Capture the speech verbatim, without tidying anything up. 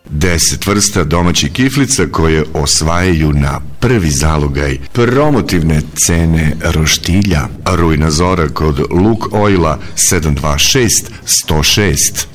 deset vrsta domaćih kiflica koje osvajaju na prvi zalogaj promotivne cene roštilja. Rujna zora kod Luk Oila sedam dva šest sto šest.